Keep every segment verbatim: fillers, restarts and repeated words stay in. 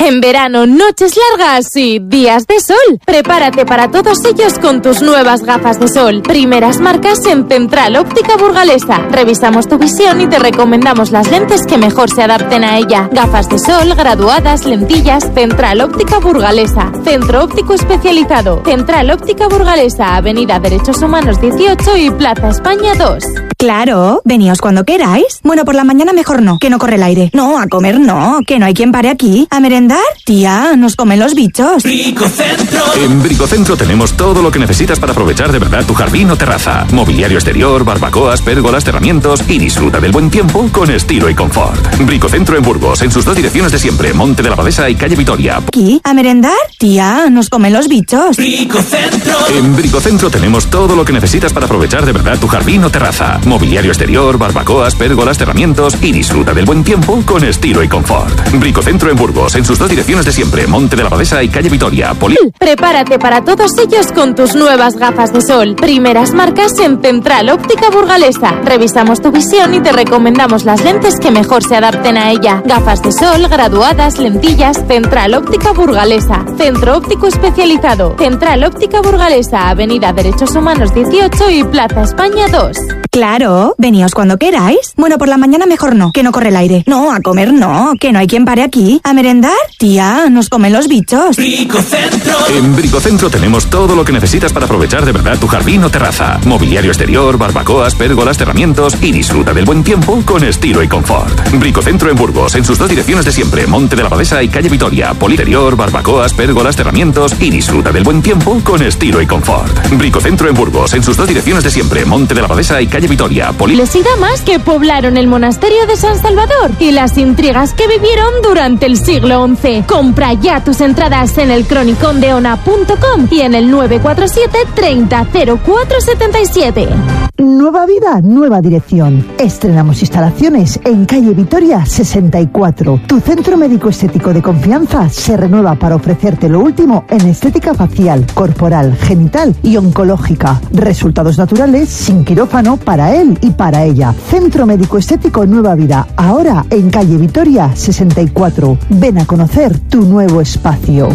En verano, noches largas y días de sol. Prepárate para todos ellos con tus nuevas gafas de sol. Primeras marcas en Central Óptica Burgalesa. Revisamos tu visión y te recomendamos las lentes que mejor se adapten a ella. Gafas de sol, graduadas, lentillas. Central Óptica Burgalesa. Centro óptico especializado. Central Óptica Burgalesa, Avenida Derechos Humanos dieciocho y Plaza España dos. Claro, veníos cuando queráis. Bueno, por la mañana mejor no, que no corre el aire. No, a comer no, que no hay quien pare aquí. ¿A merendar? Tía, nos comen los bichos. Bricocentro. En Bricocentro tenemos todo lo que necesitas para aprovechar de verdad tu jardín o terraza. Mobiliario exterior, barbacoas, pérgolas, cerramientos y disfruta del buen tiempo con estilo y confort. Bricocentro en Burgos, en sus dos direcciones de siempre, Monte de la Abadesa y Calle Vitoria. ¿Aquí? ¿A merendar? Tía, nos comen los bichos. Bricocentro. En Bricocentro tenemos todo lo que necesitas para aprovechar de verdad tu jardín o terraza. Mobiliario exterior, barbacoas, pérgolas, cerramientos y disfruta del buen tiempo con estilo y confort. Bricocentro en Burgos, en sus dos direcciones de siempre, Monte de la Abadesa y Calle Vitoria. Poli- Prepárate para todos ellos con tus nuevas gafas de sol. Primeras marcas en Central Óptica Burgalesa. Revisamos tu visión y te recomendamos las lentes que mejor se adapten a ella. Gafas de sol, graduadas, lentillas. Central Óptica Burgalesa. Centro óptico especializado. Central Óptica Burgalesa, Avenida Derechos Humanos dieciocho y Plaza España dos. Claro, veníos cuando queráis. Bueno, por la mañana mejor no, que no corre el aire. No, a comer no, que no hay quien pare aquí. ¿A merendar? Tía, nos comen los bichos. Bricocentro. En Bricocentro tenemos todo lo que necesitas para aprovechar de verdad tu jardín o terraza. Mobiliario exterior, barbacoas, pérgolas, cerramientos y disfruta del buen tiempo con estilo y confort. Bricocentro en Burgos, en sus dos direcciones de siempre, Monte de la Abadesa y Calle Vitoria. Politerior, barbacoas, pérgolas, cerramientos y disfruta del buen tiempo con estilo y confort. Bricocentro en Burgos, en sus dos direcciones de siempre, Monte de la Abadesa y Calle Vitoria. Poli- Les irá más que poblaron el monasterio de San Salvador y las intrigas que vivieron durante el siglo once. Compra ya tus entradas en el cronicón de ona punto com y en el nueve cuatro siete treinta cero cuatro setenta y siete. Nueva vida, nueva dirección. Estrenamos instalaciones en calle Vitoria sesenta y cuatro. Tu centro médico estético de confianza se renueva para ofrecerte lo último en estética facial, corporal, genital y oncológica. Resultados naturales sin quirófano para él y para ella. Centro médico estético Nueva Vida, ahora en calle Vitoria sesenta y cuatro. Ven a conocer tu nuevo espacio.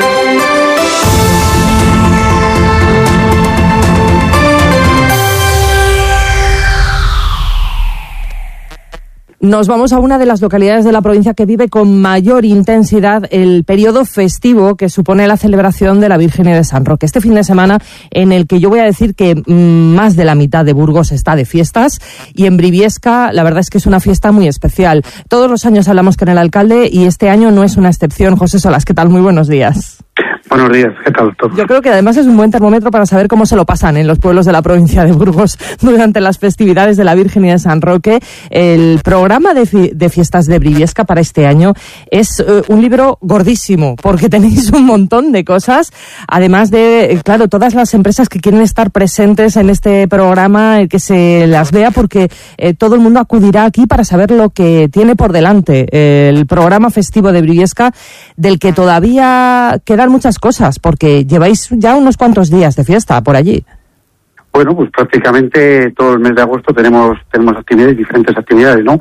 Nos vamos a una de las localidades de la provincia que vive con mayor intensidad el periodo festivo que supone la celebración de la Virgen de San Roque. Este fin de semana en el que yo voy a decir que mmm, más de la mitad de Burgos está de fiestas y en Briviesca la verdad es que es una fiesta muy especial. Todos los años hablamos con el alcalde y este año no es una excepción. José Solas, ¿qué tal? Muy buenos días. Buenos días, ¿qué tal todo? Yo creo que además es un buen termómetro para saber cómo se lo pasan en los pueblos de la provincia de Burgos durante las festividades de la Virgen y de San Roque. El programa de, fi- de fiestas de Briviesca para este año es uh, un libro gordísimo, porque tenéis un montón de cosas, además de, eh, claro, todas las empresas que quieren estar presentes en este programa, eh, que se las vea, porque eh, todo el mundo acudirá aquí para saber lo que tiene por delante eh, el programa festivo de Briviesca, del que todavía quedan muchas cosas, porque lleváis ya unos cuantos días de fiesta por allí. Bueno, pues prácticamente todo el mes de agosto tenemos tenemos actividades, diferentes actividades, ¿no?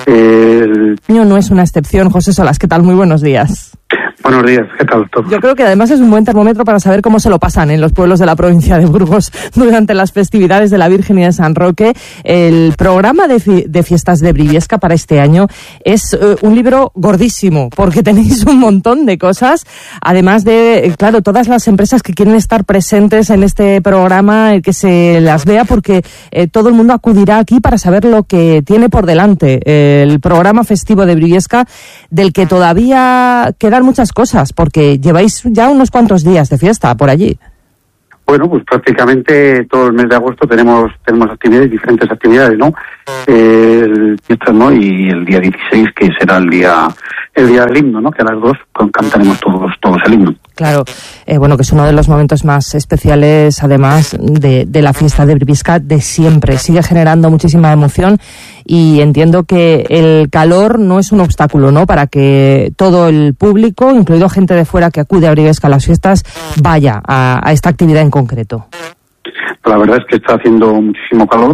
Eh, el año no es una excepción. José Solas, ¿qué tal? Muy buenos días. Buenos días, ¿qué tal todo? Yo creo que además es un buen termómetro para saber cómo se lo pasan en los pueblos de la provincia de Burgos durante las festividades de la Virgen y de San Roque. El programa de, fi- de fiestas de Briviesca para este año es uh, un libro gordísimo, porque tenéis un montón de cosas, además de, eh, claro, todas las empresas que quieren estar presentes en este programa, eh, que se las vea, porque eh, todo el mundo acudirá aquí para saber lo que tiene por delante eh, el programa festivo de Briviesca, del que todavía quedan muchas cosas, porque lleváis ya unos cuantos días de fiesta por allí. Bueno, pues prácticamente todo el mes de agosto tenemos tenemos actividades, diferentes actividades, ¿no? Eh, el fiestas, ¿no? Y el día dieciséis, que será el día el día del himno, ¿no? Que a las dos cantaremos todos todos el himno. Claro, eh, bueno, que es uno de los momentos más especiales, además de, de la fiesta de Briviesca de siempre. Sigue generando muchísima emoción y entiendo que el calor no es un obstáculo, ¿no? Para que todo el público, incluido gente de fuera que acude a Briviesca a las fiestas, vaya a, a esta actividad en concreto. La verdad es que está haciendo muchísimo calor,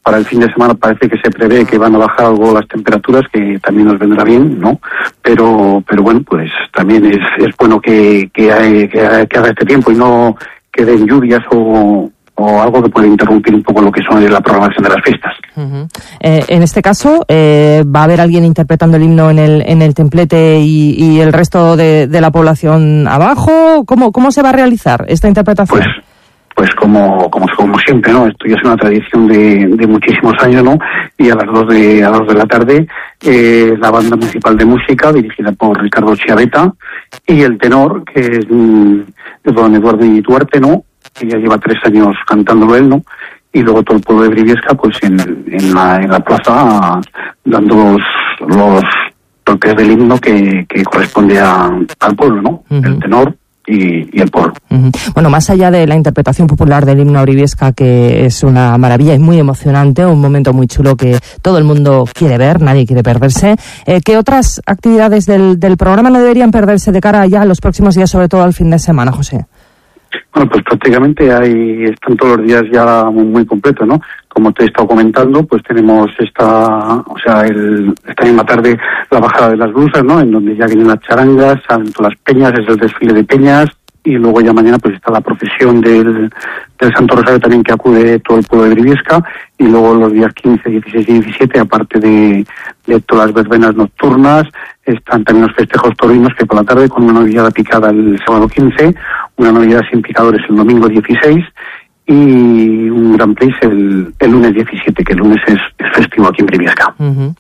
para el fin de semana parece que se prevé que van a bajar algo las temperaturas, que también nos vendrá bien, ¿no? Pero pero bueno, pues también es, es bueno que, que, hay, que, hay, que haga este tiempo y no que den lluvias o, o algo que pueda interrumpir un poco lo que son la programación de las fiestas. Uh-huh. Eh, en este caso, eh, ¿va a haber alguien interpretando el himno en el en el templete y, y el resto de, de la población abajo? ¿Cómo, cómo se va a realizar esta interpretación? Pues Pues como, como como siempre, ¿no? Esto ya es una tradición de, de muchísimos años, ¿no? Y a las dos de a las dos de la tarde, eh, la banda municipal de música, dirigida por Ricardo Chiaveta, y el tenor, que es mm, don Eduardo Duarte, ¿no? Que ya lleva tres años cantándolo él, ¿no? Y luego todo el pueblo de Briviesca, pues en, en, la, en la plaza, dando los, los toques del himno que, que corresponde a, al pueblo, ¿no? Uh-huh. El tenor Y, y el pueblo. Uh-huh. Bueno, más allá de la interpretación popular del himno briviesca, que es una maravilla y muy emocionante, un momento muy chulo que todo el mundo quiere ver, nadie quiere perderse, eh, ¿qué otras actividades del, del programa no deberían perderse de cara ya a los próximos días, sobre todo al fin de semana, José? Bueno, pues prácticamente hay, están todos los días ya muy, muy completos, ¿no? Como te he estado comentando, pues tenemos esta, o sea, el, esta misma tarde la bajada de las blusas, ¿no? En donde ya vienen las charangas, salen todas las peñas, es el desfile de peñas, y luego ya mañana pues está la procesión del, del Santo Rosario también, que acude todo el pueblo de Briviesca, y luego los días quince, dieciséis y diecisiete, aparte de, de todas las verbenas nocturnas, están también los festejos taurinos, que por la tarde con una novillada picada el sábado quince, una novillada sin picadores el domingo dieciséis, y un Gran Prix el, el lunes diecisiete, que el lunes es, es festivo aquí en Briviesca. Uh-huh.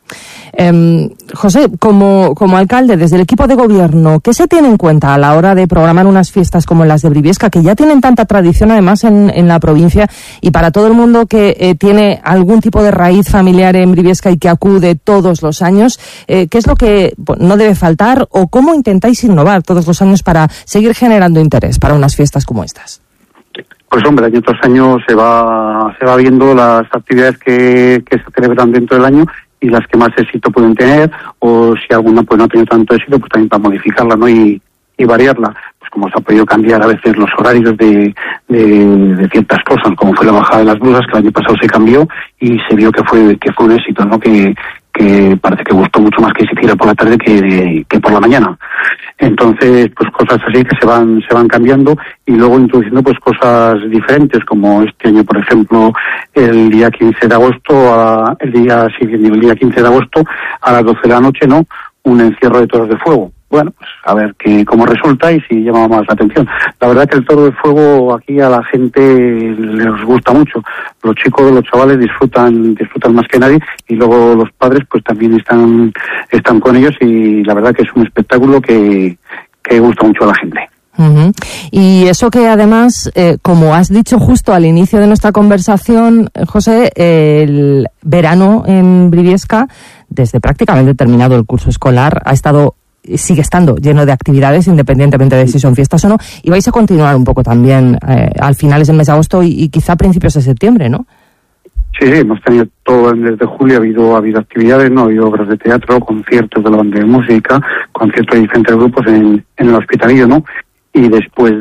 Eh, José, como, como alcalde, desde el equipo de gobierno, ¿qué se tiene en cuenta a la hora de programar unas fiestas como las de Briviesca, que ya tienen tanta tradición además en, en la provincia, y para todo el mundo que eh, tiene algún tipo de raíz familiar en Briviesca y que acude todos los años? Eh, ¿Qué es lo que no debe faltar, o cómo intentáis innovar todos los años para seguir generando interés para unas fiestas como estas? Pues hombre, año tras año se va se va viendo las actividades que, que se celebran dentro del año y las que más éxito pueden tener, o si alguna pues no ha tenido tanto éxito, pues también para modificarla, ¿no? Y, y variarla. Pues como se ha podido cambiar a veces los horarios de, de, de ciertas cosas, como fue la bajada de las blusas, que el año pasado se cambió y se vio que fue que fue un éxito, ¿no? Que, que parece que gustó mucho más que se hiciera por la tarde que, que por la mañana. Entonces, pues cosas así que se van se van cambiando, y luego introduciendo pues cosas diferentes, como este año, por ejemplo, el día quince de agosto, a, el día siguiente, el día quince de agosto, a las doce de la noche, ¿no? Un encierro de toros de fuego. Bueno, pues a ver que, cómo resulta y si llama más la atención. La verdad que el toro de fuego aquí a la gente les gusta mucho. Los chicos, los chavales disfrutan disfrutan más que nadie, y luego los padres pues también están están con ellos, y la verdad que es un espectáculo que, que gusta mucho a la gente. Uh-huh. Y eso que además, eh, como has dicho justo al inicio de nuestra conversación, José, eh, el verano en Briviesca, desde prácticamente terminado el curso escolar, ha estado sigue estando lleno de actividades, independientemente de si son fiestas o no, y vais a continuar un poco también eh, al finales del mes de agosto y, y quizá a principios de septiembre, ¿no? Sí, sí, hemos tenido todo el mes de julio, ha habido, ha habido actividades, ¿no? Ha habido obras de teatro, conciertos de la banda de música, conciertos de diferentes grupos en, en el Hospitalillo, ¿no? Y después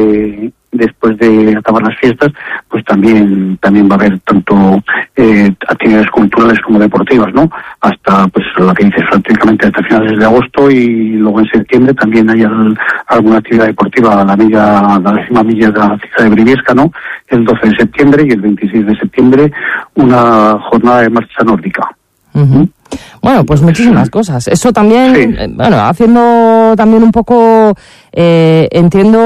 de después de acabar las fiestas, pues también también va a haber tanto eh, actividades culturales como deportivas, ¿no? Hasta, pues lo que dices, prácticamente hasta finales de agosto, y luego en septiembre también hay al, alguna actividad deportiva a la milla, la décima milla de la ciudad de Briviesca, ¿no? El doce de septiembre, y el veintiséis de septiembre una jornada de marcha nórdica. Uh-huh. Bueno, pues muchísimas cosas. Eso también, sí. eh, bueno, haciendo también un poco, eh, entiendo,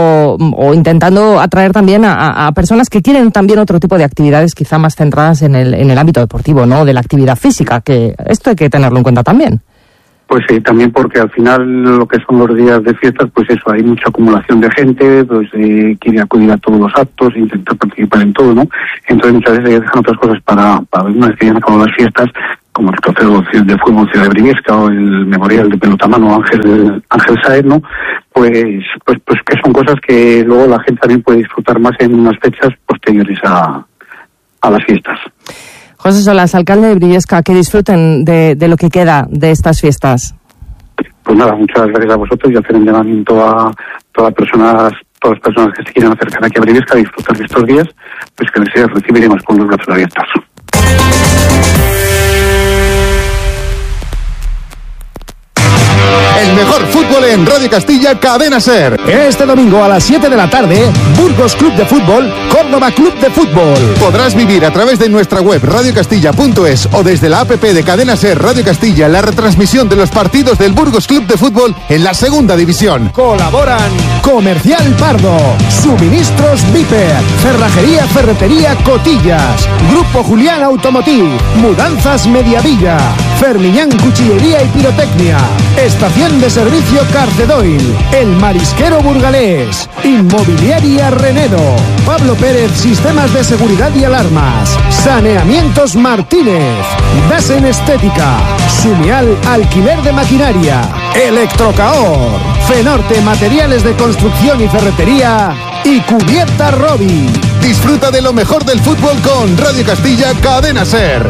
o intentando atraer también a, a personas que quieren también otro tipo de actividades, quizá más centradas en el, en el ámbito deportivo, ¿no? De la actividad física, que esto hay que tenerlo en cuenta también. Pues sí, también porque al final lo que son los días de fiestas, pues eso, hay mucha acumulación de gente, pues eh, quiere acudir a todos los actos, intentar participar en todo, ¿no? Entonces muchas veces dejan otras cosas para, para una vez que ya han acabado las fiestas, como el trofeo de fútbol Ciudad de Briviesca o el memorial de pelotamano Ángel Ángel Saez, ¿no? Pues, pues, pues que son cosas que luego la gente también puede disfrutar más en unas fechas posteriores a, a las fiestas. José Solas, alcalde de Briviesca, que disfruten de, de lo que queda de estas fiestas. Pues nada, muchas gracias a vosotros, y hacer un llamamiento a todas las personas, todas las personas que se quieran acercar aquí a Briviesca a disfrutar de estos días, pues que les recibiremos con los brazos abiertos. El mejor fútbol en Radio Castilla, Cadena Ser. Este domingo a las siete de la tarde, Burgos Club de Fútbol, Córdoba Club de Fútbol. Podrás vivir a través de nuestra web radio castilla punto es o desde la app de Cadena Ser Radio Castilla la retransmisión de los partidos del Burgos Club de Fútbol en la segunda división. Colaboran Comercial Pardo, Suministros Viper, Cerrajería Ferretería Cotillas, Grupo Julián Automotiv, Mudanzas Mediavilla, Fermiñán Cuchillería y Pirotecnia, Estación de Servicio Carcedoil, El Marisquero Burgalés, Inmobiliaria Renedo, Pablo Pérez Sistemas de Seguridad y Alarmas, Saneamientos Martínez, Dasen Estética, Sumial Alquiler de Maquinaria, Electrocaor, Fenorte Materiales de Construcción y Ferretería y Cubierta Robi. Disfruta de lo mejor del fútbol con Radio Castilla, Cadena Ser.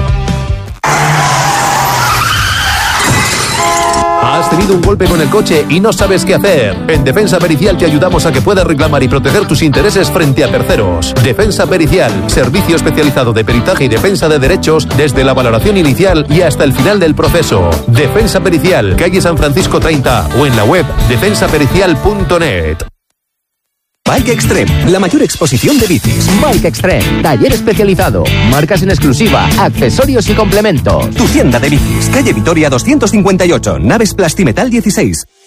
¿Has tenido un golpe con el coche y no sabes qué hacer? En Defensa Pericial te ayudamos a que puedas reclamar y proteger tus intereses frente a terceros. Defensa Pericial, servicio especializado de peritaje y defensa de derechos desde la valoración inicial y hasta el final del proceso. Defensa Pericial, calle San Francisco treinta o en la web defensa pericial punto net. Bike Extreme, la mayor exposición de bicis. Bike Extreme, taller especializado, marcas en exclusiva, accesorios y complementos. Tu tienda de bicis, calle Vitoria doscientos cincuenta y ocho, Naves Plastimetal dieciséis.